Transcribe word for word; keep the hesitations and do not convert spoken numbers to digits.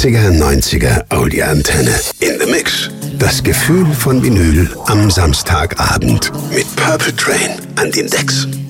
achtziger, neunziger Audio-Antenne. In the Mix. Das Gefühl von Vinyl am Samstagabend. Mit Purple Train an den Decks.